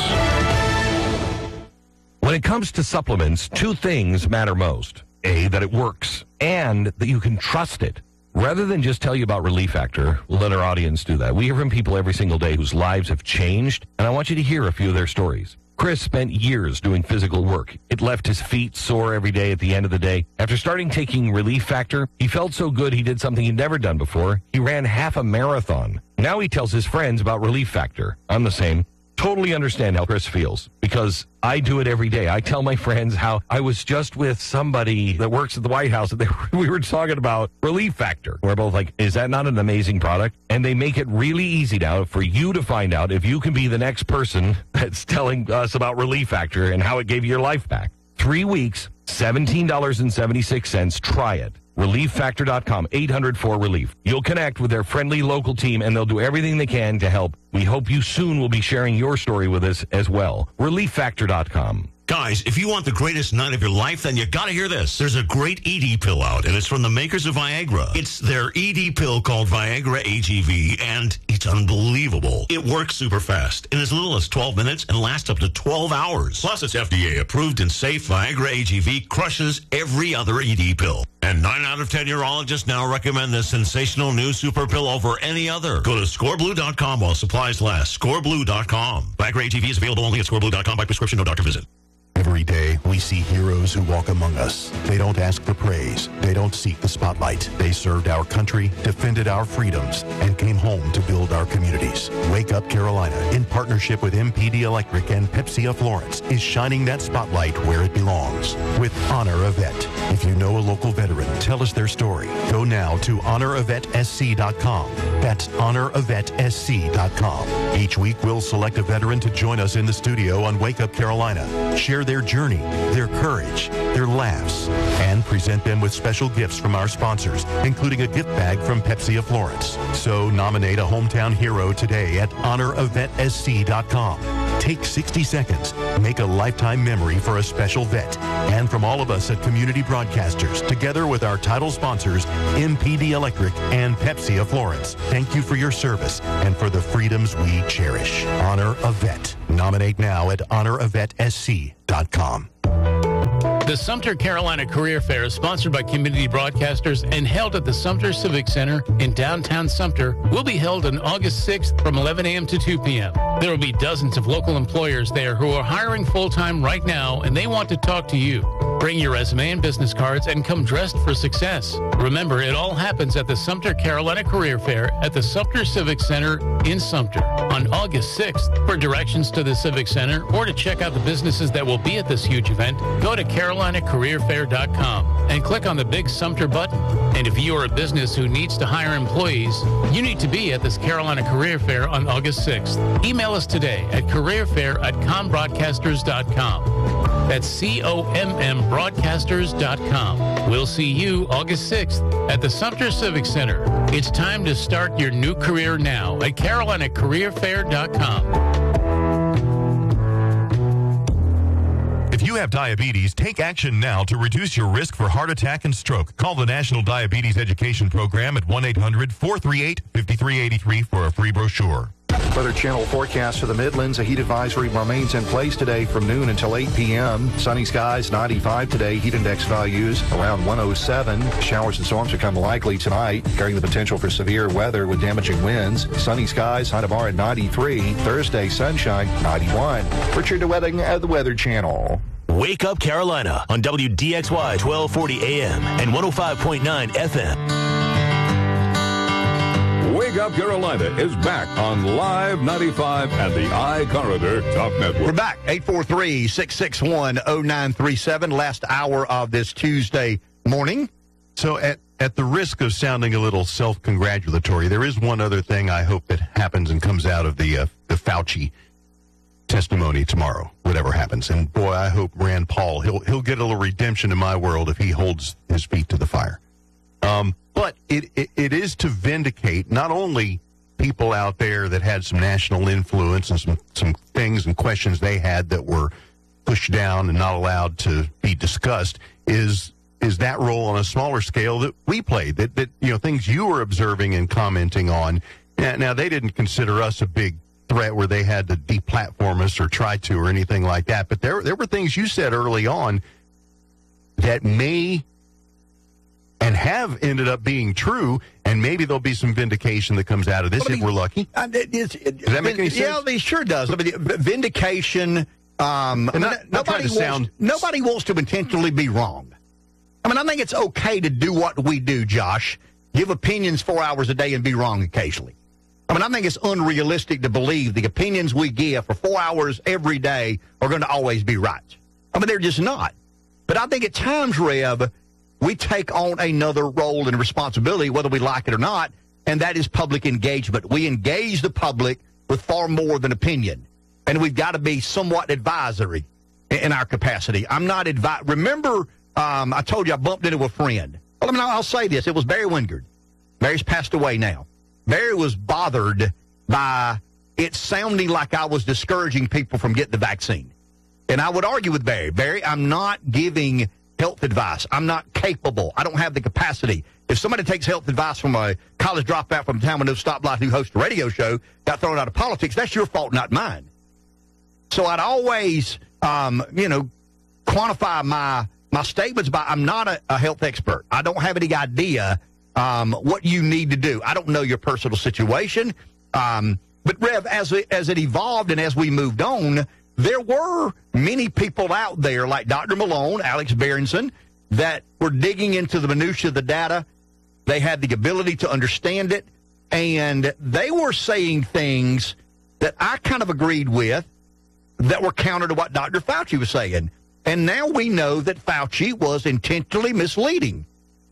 When it comes to supplements, two things matter most. A, that it works, and that you can trust it. Rather than just tell you about Relief Factor, we'll let our audience do that. We hear from people every single day whose lives have changed, and I want you to hear a few of their stories. Chris spent years doing physical work. It left his feet sore every day at the end of the day. After starting taking Relief Factor, he felt so good he did something he'd never done before. He ran half a marathon. Now he tells his friends about Relief Factor. I'm the same. Totally understand how Chris feels because I do it every day. I tell my friends how I was just with somebody that works at the White House and they, we were talking about Relief Factor. We're both like, is that not an amazing product? And they make it really easy now for you to find out if you can be the next person that's telling us about Relief Factor and how it gave you your life back. Three weeks, seventeen dollars and seventy-six cents. Try it. relief factor dot com, eight hundred four relief. You'll connect with their friendly local team, and they'll do everything they can to help. We hope you soon will be sharing your story with us as well. relief factor dot com. Guys, if you want the greatest night of your life, then you gotta hear this. There's a great E D pill out, and it's from the makers of Viagra. It's their E D pill called Viagra A G V, and it's unbelievable. It works super fast, in as little as twelve minutes, and lasts up to twelve hours. Plus, it's F D A approved and safe. Viagra A G V crushes every other E D pill. And nine out of ten urologists now recommend this sensational new super pill over any other. Go to score blue dot com while supplies last. score blue dot com. Viagra A G V is available only at score blue dot com by prescription, no doctor visit. Every day, we see heroes who walk among us. They don't ask for praise. They don't seek the spotlight. They served our country, defended our freedoms, and came home to build our communities. Wake Up Carolina, in partnership with M P D Electric and Pepsi of Florence, is shining that spotlight where it belongs with Honor a Vet. If you know a local veteran, tell us their story. Go now to honor a vet s c dot com. That's honor a vet s c dot com. Each week, we'll select a veteran to join us in the studio on Wake Up Carolina. Share their journey, their courage, courage, their laughs, and present them with special gifts from our sponsors, including a gift bag from Pepsi of Florence. So nominate a hometown hero today at honor a vet s c dot com. Take sixty seconds. Make a lifetime memory for a special vet. And from all of us at Community Broadcasters, together with our title sponsors, M P D Electric and Pepsi of Florence, thank you for your service and for the freedoms we cherish. Honor a Vet. Nominate now at honor a vet s c dot com. The Sumter Carolina Career Fair is sponsored by Community Broadcasters and held at the Sumter Civic Center in downtown Sumter. Will be held on August sixth from eleven a.m. to two p.m. There will be dozens of local employers there who are hiring full-time right now, and they want to talk to you. Bring your resume and business cards and come dressed for success. Remember, it all happens at the Sumter Carolina Career Fair at the Sumter Civic Center in Sumter on August sixth. For directions to the Civic Center or to check out the businesses that will be at this huge event, go to carolina career fair dot com and click on the big Sumter button. And if you are a business who needs to hire employees, you need to be at this Carolina Career Fair on August sixth. Email us today at careerfair at combroadcasters dot com. That's C O M M broadcasters dot com. We'll see you August sixth at the Sumter Civic Center. It's time to start your new career now at carolina career fair dot com. If you have diabetes, take action now to reduce your risk for heart attack and stroke. Call the National Diabetes Education Program at one eight hundred four three eight five three eight three for a free brochure. Weather Channel forecast for the Midlands. A heat advisory remains in place today from noon until eight p.m. Sunny skies, ninety-five today. Heat index values around one oh seven. Showers and storms become likely tonight, carrying the potential for severe weather with damaging winds. Sunny skies, high tomorrow at ninety-three. Thursday, sunshine, ninety-one. Richard DeWetting at the Weather Channel. Wake Up Carolina on W D X Y twelve forty A M and one oh five point nine F M. Wake Up Carolina is back on Live ninety-five and the iCorridor Talk Network. We're back. eight four three, six six one, oh nine three seven. Last hour of this Tuesday morning. So at, at the risk of sounding a little self-congratulatory, there is one other thing I hope that happens and comes out of the, uh, the Fauci testimony tomorrow, whatever happens. And boy, I hope Rand Paul, he'll, he'll get a little redemption in my world if he holds his feet to the fire. Um, but it, it, it is to vindicate not only people out there that had some national influence and some, some things and questions they had that were pushed down and not allowed to be discussed, is is that role on a smaller scale that we played, that, that you know, things you were observing and commenting on. Now, now, they didn't consider us a big threat where they had to deplatform us or try to or anything like that. But there, there were things you said early on that may and have ended up being true, and maybe there'll be some vindication that comes out of this I mean, if we're lucky. Uh, it, it, it, does that make any sense? Yeah, it sure does. I mean, vindication. Um, not, not nobody, wants, sound... nobody wants to intentionally be wrong. I mean, I think it's okay to do what we do, Josh. Give opinions four hours a day and be wrong occasionally. I mean, I think it's unrealistic to believe the opinions we give for four hours every day are going to always be right. I mean, they're just not. But I think at times, Rev, we take on another role and responsibility, whether we like it or not, and that is public engagement. We engage the public with far more than opinion, and we've got to be somewhat advisory in our capacity. I'm not advi- Remember, um, I told you I bumped into a friend. Well, I mean, I'll say this. It was Barry Wingard. Barry's passed away now. Barry was bothered by it sounding like I was discouraging people from getting the vaccine. And I would argue with Barry. Barry, I'm not giving health advice. I'm not capable. I don't have the capacity. If somebody takes health advice from a college dropout from a town with no stoplight who hosts a radio show, got thrown out of politics, that's your fault, not mine. So I'd always, um, you know, quantify my my statements by I'm not a, a health expert. I don't have any idea um, what you need to do. I don't know your personal situation. Um, but, Rev, as it, as it evolved and as we moved on, there were many people out there like Doctor Malone, Alex Berenson, that were digging into the minutia of the data. They had the ability to understand it, and they were saying things that I kind of agreed with that were counter to what Doctor Fauci was saying. And now we know that Fauci was intentionally misleading.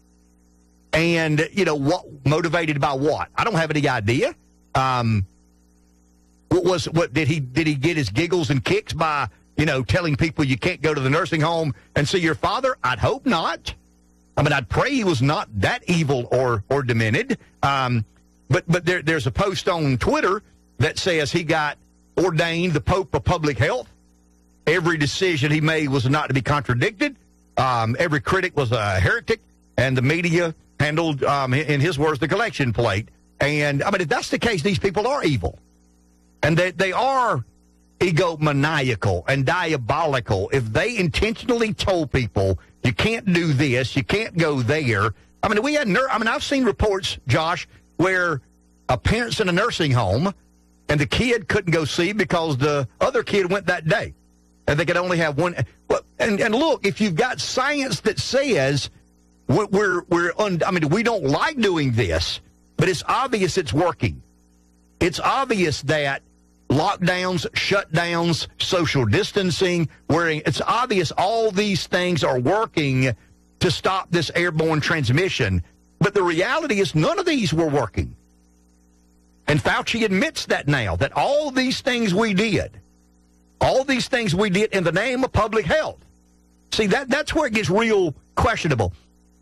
And, you know, what motivated by what? I don't have any idea. Um, what was what did he did he get his giggles and kicks by you know, telling people you can't go to the nursing home and see your father? I'd hope not. I mean, I'd pray he was not that evil or or demented. Um, but but there, there's a post on Twitter that says he got ordained the Pope of Public Health. Every decision he made was not to be contradicted. Um, every critic was a heretic, and the media handled, um, in his words, the collection plate. And, I mean, if that's the case, these people are evil. And they, they are egomaniacal and diabolical. If they intentionally told people, you can't do this, you can't go there. I mean, we had, ner- I mean, I've seen reports, Josh, where a parent's in a nursing home, and the kid couldn't go see because the other kid went that day. And they could only have one. Well, and, and look, if you've got science that says we're, we're, we're un, I mean, we don't like doing this, but it's obvious it's working. It's obvious that lockdowns, shutdowns, social distancing, wearing, it's obvious all these things are working to stop this airborne transmission. But the reality is none of these were working. And Fauci admits that now, that all these things we did, all these things we did in the name of public health. See, that that's where it gets real questionable.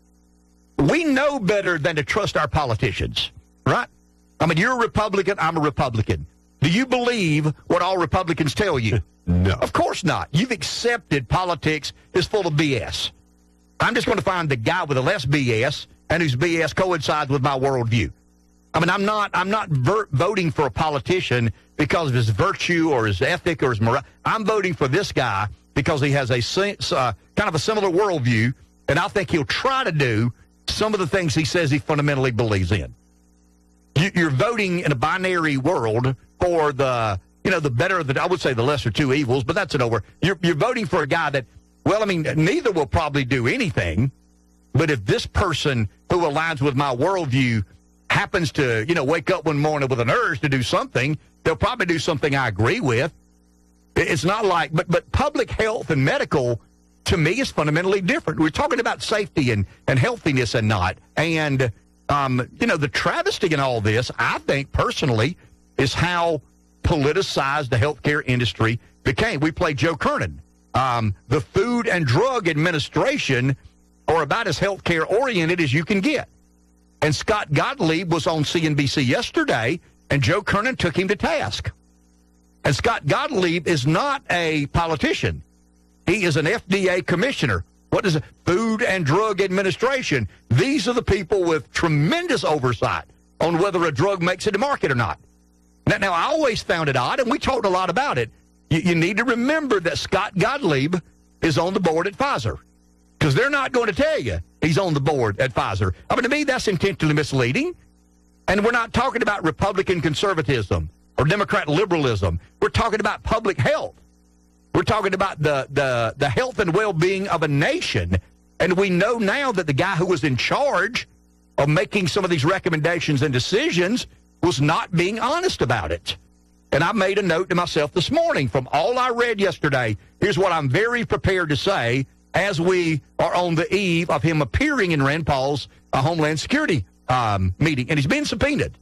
We know better than to trust our politicians, right? I mean, you're a Republican, I'm a Republican. Do you believe what all Republicans tell you? No. Of course not. You've accepted politics is full of B S. I'm just going to find the guy with the less B S and whose B S coincides with my worldview. I mean, I'm not I'm not ver- voting for a politician because of his virtue or his ethic or his morale. I'm voting for this guy because he has a uh, kind of a similar worldview, and I think he'll try to do some of the things he says he fundamentally believes in. You, you're voting in a binary world for the, you know, the better of the, I would say the lesser two evils, but that's it over. You're, you're voting for a guy that, well, I mean, neither will probably do anything, but if this person who aligns with my worldview happens to, you know, wake up one morning with an urge to do something, they'll probably do something I agree with. It's not like, but but public health and medical, to me, is fundamentally different. We're talking about safety and, and healthiness and not. And, um, you know, the travesty in all this, I think, personally, is how politicized the healthcare industry became. We played Joe Kernan. Um, the Food and Drug Administration are about as healthcare oriented as you can get. And Scott Gottlieb was on C N B C yesterday, and Joe Kernan took him to task. And Scott Gottlieb is not a politician. He is an F D A commissioner. What is it? Food and Drug Administration. These are the people with tremendous oversight on whether a drug makes it to market or not. Now, now I always found it odd, and we talked a lot about it. You, you need to remember that Scott Gottlieb is on the board at Pfizer, because they're not going to tell you he's on the board at Pfizer. I mean, to me, that's intentionally misleading. And we're not talking about Republican conservatism or Democrat liberalism. We're talking about public health. We're talking about the, the, the health and well-being of a nation. And we know now that the guy who was in charge of making some of these recommendations and decisions was not being honest about it. And I made a note to myself this morning. From all I read yesterday, here's what I'm very prepared to say as we are on the eve of him appearing in Rand Paul's uh, Homeland Security um, meeting. And he's been subpoenaed.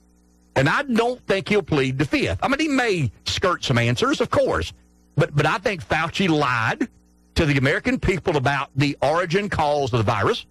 And I don't think he'll plead the fifth. I mean, he may skirt some answers, of course. But but I think Fauci lied to the American people about the origin cause of the virus.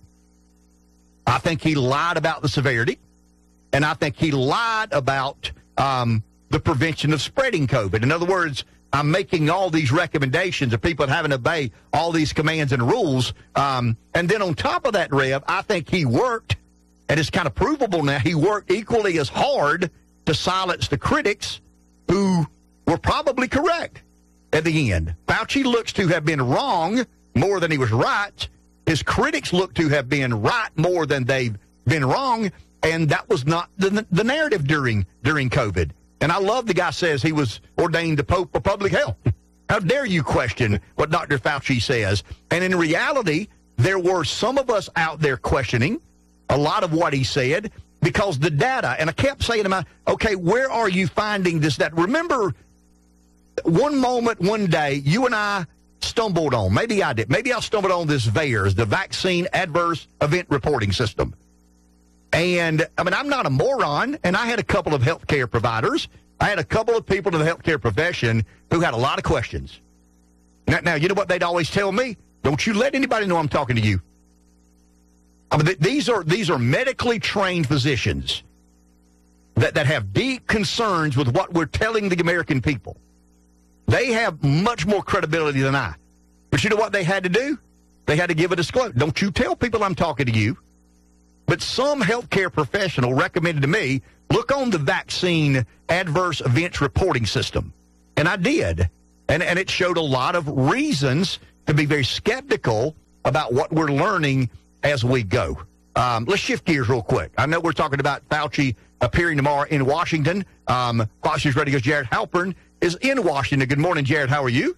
I think he lied about the severity. And I think he lied about um, the prevention of spreading COVID. In other words, I'm making all these recommendations of people having to obey all these commands and rules. Um, and then on top of that, Rev, I think he worked, and it's kind of provable now, he worked equally as hard to silence the critics who were probably correct at the end. Fauci looks to have been wrong more than he was right. His critics look to have been right more than they've been wrong. And that was not the, the narrative during during COVID. And I love the guy says he was ordained the Pope of Public Health. How dare you question what Doctor Fauci says? And in reality, there were some of us out there questioning a lot of what he said because the data, and I kept saying to myself, okay, where are you finding this? That remember, one moment, one day, you and I stumbled on, maybe I did, maybe I stumbled on this V A E R S, the Vaccine Adverse Event Reporting System. And, I mean, I'm not a moron, and I had a couple of healthcare providers. I had a couple of people in the healthcare profession who had a lot of questions. Now, now, you know what they'd always tell me? Don't you let anybody know I'm talking to you. I mean, th- these are these are medically trained physicians that, that have deep concerns with what we're telling the American people. They have much more credibility than I. But you know what they had to do? They had to give a disclosure. Don't you tell people I'm talking to you. But some healthcare professional recommended to me, look on the vaccine adverse events reporting system. And I did. And, and it showed a lot of reasons to be very skeptical about what we're learning as we go. Um, let's shift gears real quick. I know we're talking about Fauci appearing tomorrow in Washington. Um, Fox News Radio's Jared Halpern is in Washington. Good morning, Jared. How are you?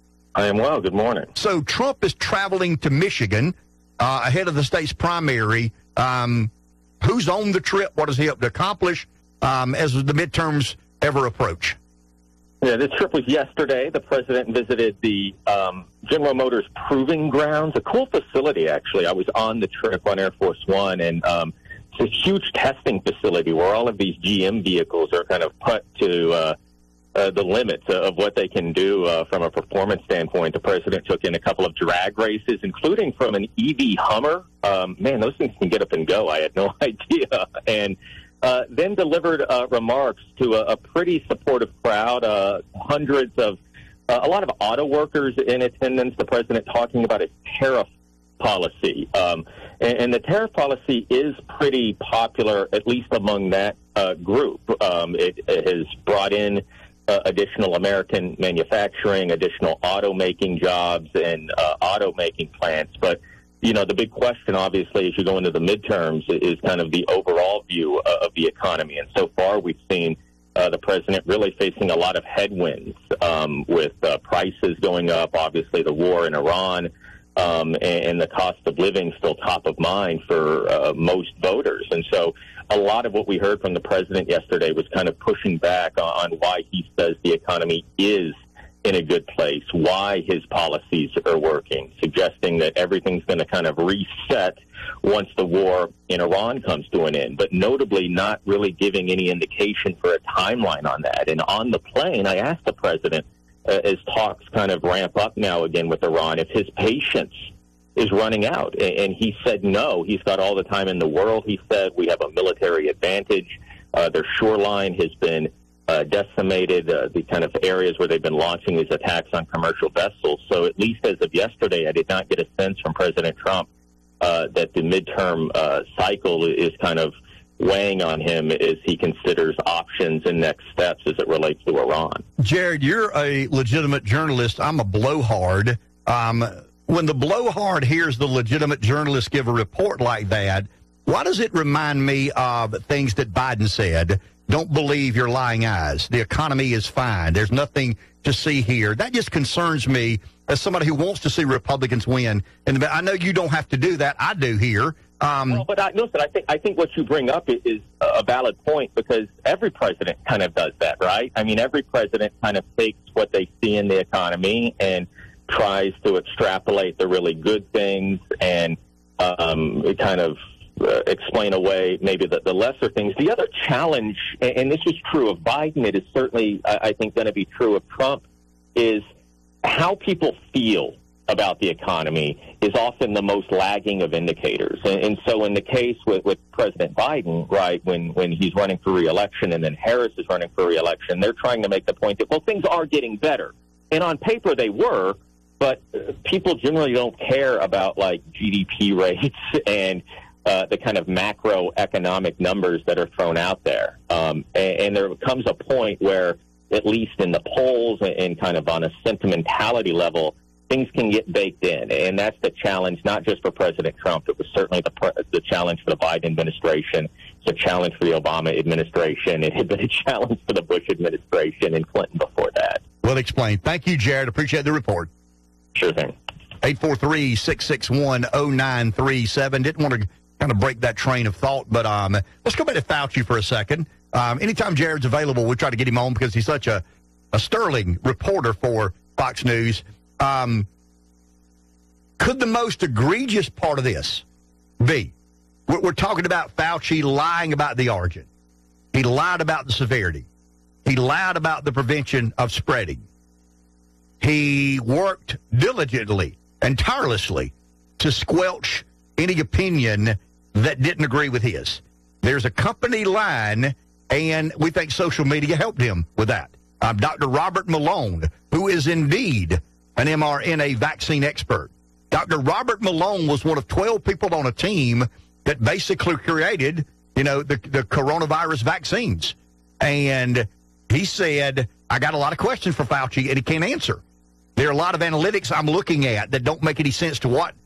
I am well. Good morning. So Trump is traveling to Michigan uh, ahead of the state's primary. Um, who's on the trip? What does he hope to accomplish um, as the midterms ever approach? Yeah, this trip was yesterday. The president visited the um, General Motors Proving Grounds, a cool facility, actually. I was on the trip on Air Force One, and um, it's a huge testing facility where all of these G M vehicles are kind of put to uh, uh, the limits of what they can do uh, from a performance standpoint. The president took in a couple of drag races, including from an E V Hummer. Um, man, those things can get up and go. I had no idea. And Uh, then delivered uh, remarks to a, a pretty supportive crowd, uh, hundreds of, uh, a lot of auto workers in attendance. The president talking about his tariff policy. Um, and, and the tariff policy is pretty popular, at least among that uh, group. Um, it, it has brought in uh, additional American manufacturing, additional auto-making jobs, and uh, auto-making plants. But you know, the big question, obviously, as you go into the midterms, is kind of the overall view of the economy. And so far, we've seen uh, the president really facing a lot of headwinds um, with uh, prices going up, obviously the war in Iran, um, and, and the cost of living still top of mind for uh, most voters. And so a lot of what we heard from the president yesterday was kind of pushing back on why he says the economy is in a good place, why his policies are working, suggesting that everything's going to kind of reset once the war in Iran comes to an end, but notably not really giving any indication for a timeline on that. And on the plane, I asked the president, uh, as talks kind of ramp up now again with Iran, if his patience is running out. And he said no, he's got all the time in the world. He said we have a military advantage. Uh, their shoreline has been Uh, decimated, uh, the kind of areas where they've been launching these attacks on commercial vessels. So at least as of yesterday, I did not get a sense from President Trump uh, that the midterm uh, cycle is kind of weighing on him as he considers options and next steps as it relates to Iran. Jared, you're a legitimate journalist. I'm a blowhard. Um, when the blowhard hears the legitimate journalist give a report like that, why does it remind me of things that Biden said? Don't believe your lying eyes. The economy is fine. There's nothing to see here. That just concerns me as somebody who wants to see Republicans win. And I know you don't have to do that. I do here. Um, well, but I, listen, I think I think what you bring up is a valid point because every president kind of does that, right? I mean, every president kind of takes what they see in the economy and tries to extrapolate the really good things and um, it kind of Uh, explain away maybe the, the lesser things. The other challenge, and, and this was true of Biden, it is certainly, I, I think, going to be true of Trump, is how people feel about the economy is often the most lagging of indicators. And, and so in the case with, with President Biden, right, when, when he's running for re-election and then Harris is running for re-election, they're trying to make the point that, well, things are getting better. And on paper they were, but people generally don't care about, like, G D P rates and Uh, the kind of macroeconomic numbers that are thrown out there. Um, and, and there comes a point where, at least in the polls and, and kind of on a sentimentality level, things can get baked in. And that's the challenge, not just for President Trump. It was certainly the, the challenge for the Biden administration. It's a challenge for the Obama administration. It had been a challenge for the Bush administration and Clinton before that. Well explained. Thank you, Jared. Appreciate the report. Sure thing. eight four three, six six one, zero nine three seven. Didn't want to kind of break that train of thought, but um, let's go back to Fauci for a second. Um, anytime Jared's available, we try to get him on because he's such a, a sterling reporter for Fox News. Um, could the most egregious part of this be, we're, we're talking about Fauci lying about the origin. He lied about the severity. He lied about the prevention of spreading. he worked diligently and tirelessly to squelch any opinion that didn't agree with his. There's a company line, and we think social media helped him with that. Um, Doctor Robert Malone, who is indeed an mRNA vaccine expert. Doctor Robert Malone was one of twelve people on a team that basically created, you know, the, the coronavirus vaccines. And he said, I got a lot of questions for Fauci, and he can't answer. There are a lot of analytics I'm looking at that don't make any sense to what